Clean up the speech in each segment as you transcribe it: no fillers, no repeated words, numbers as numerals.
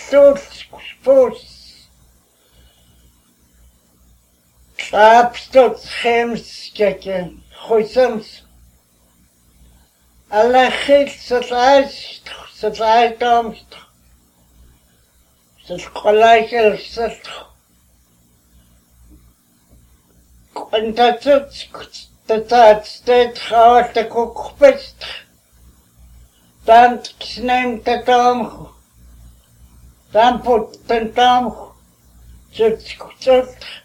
Klotspus. Klapstot chems keken. Goisams. Alla chil satlaist. Satlaistomst. Satkolaikel sat. Quantatut. Dat steed gaat de koekpest. Dan neemt het om. Dan put het om. Zut.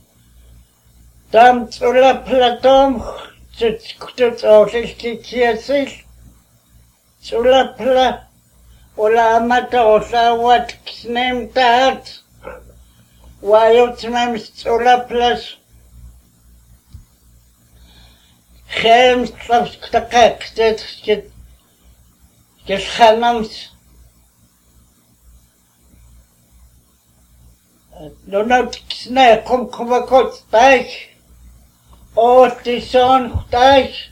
Dan zula platom. Zut oorlog kiesil. Zula pla. Ola amatosa wat neemt het. Wajut neemt zula plas. Geen slapstakak, dit geschanams. Donald snel kom kort bij. Oh, die zon daar.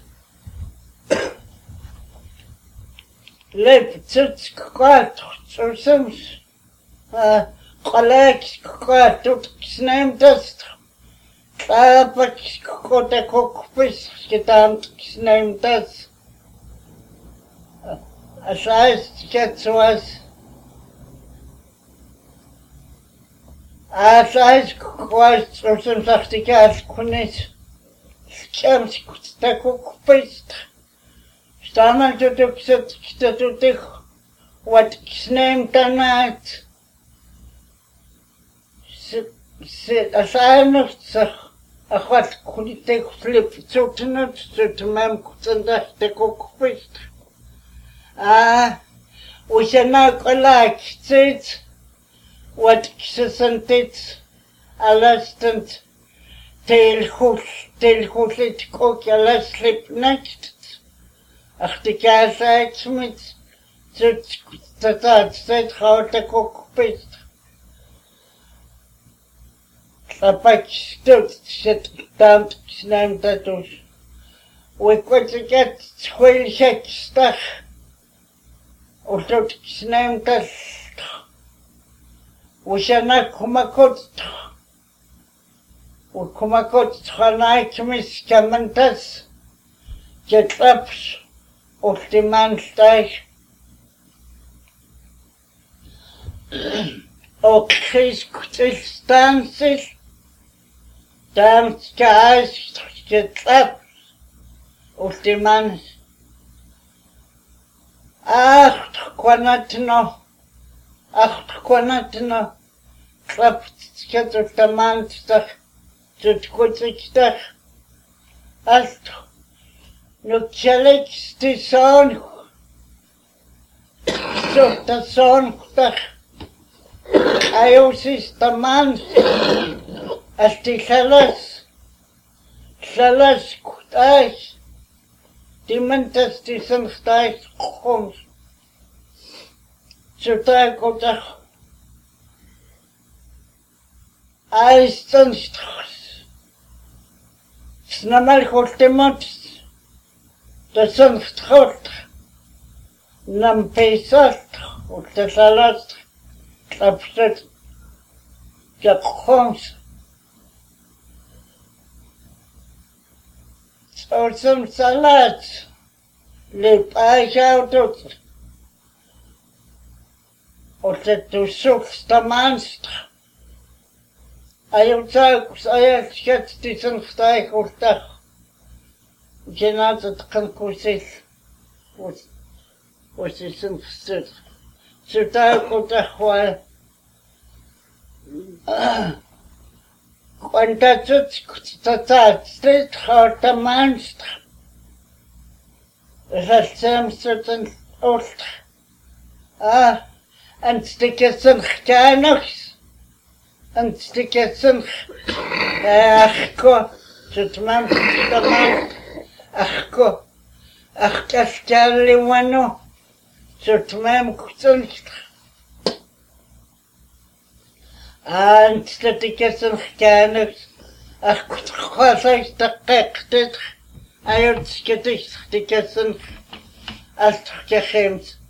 Leef zit kwart, zo soms. Gelijk kwart, tot sneem dat. Klappak kota kokpis gedaan neemt dat. Als hij het zoals. Als hij kwart, zo zegt ik als konis. Schems kota kokpis. Staan tot ik zit, dat doet ik. Wat neemt dan uit. Als hij nog zegt. Ach wat kon ik tegen flip zo te mijn kutsanda te kokpist. We zijn nou gelijk zit. Wat ik ze zijn dit. Allestant. Teelgoed liet kook alles slip nacht. Ach de kaas uit met. Dat zit gaat te kokpist. Klappak stout zit damp neemt dat dus. We kunnen het school gek stag. Of dat neemt dat. We zijn naar komakot. We komakot gaan uitmis kamantas. Je traps of de man stijgt. Ook geen stances. Dan kaas getrapt of de man. Ach, kwanatno. Trapt of de man stag. Zit goed ik stag. Ach, nu kjelijk de zon. Zo de zon stag. Ayos is de man. Als die Salas kutais. Die mentas die zijn stijs komt. Zodra komt er. Hij is dan straks. Snamal goed de mond. Dat zijn straks. Nam pesat. Of de Salas. Klapstet. Dat komt. Zo some salad. Leep uit tot. Of dat du zoekst de monster. Hij schat die zijn stijg of dag. Je naast het kan kussen. Wat is een stuk. Zo daar komt er wel. Quanta steeds gaat de monster. Dat is een oost. En stukjes een genigs. En stukjes een. Achko. Zit man de man. Achko. Ach, kastali wano. Zit man kutsend. En stukjes een genigs. Ach, kwasai stakket. Ayot stukjes een. Als gegeemd.